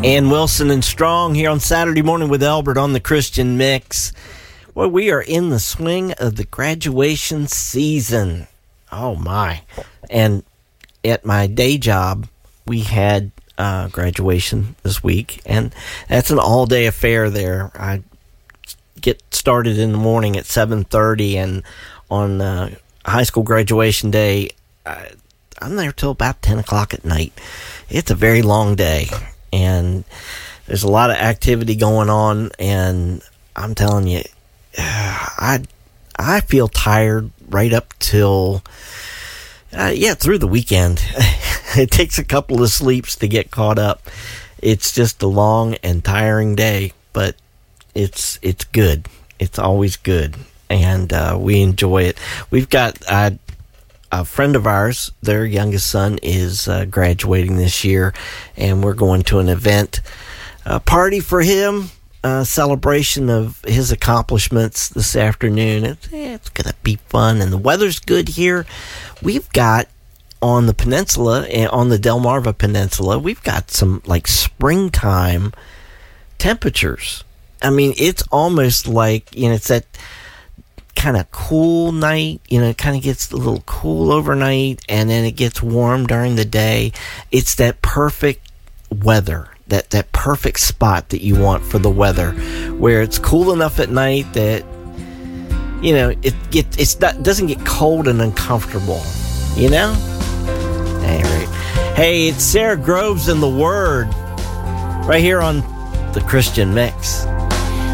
And Wilson and Strong here on Saturday Morning with Albert on the Christian Mix. Well, we are in the swing of the graduation season. Oh, my. And at my day job, we had graduation this week, and that's an all-day affair there. I get started in the morning at 7:30, and on high school graduation day, I'm there till about 10 o'clock at night. It's a very long day, and there's a lot of activity going on, and I'm telling you, I feel tired right up till through the weekend. It takes a couple of sleeps to get caught up. It's just a long and tiring day, but it's good. It's always good, and we enjoy it. We've got a friend of ours, their youngest son is graduating this year, and we're going to an event, a party for him, a celebration of his accomplishments this afternoon. It's going to be fun, and the weather's good here. We've got on the peninsula, on the Delmarva Peninsula, we've got some like springtime temperatures. I mean, it's almost like, it's that kind of cool night, it kind of gets a little cool overnight, and then it gets warm during the day. It's that perfect weather, that perfect spot that you want for the weather, where it's cool enough at night that it doesn't get cold and uncomfortable. Anyway, hey, it's Sarah Groves and the Word right here on the Christian Mix.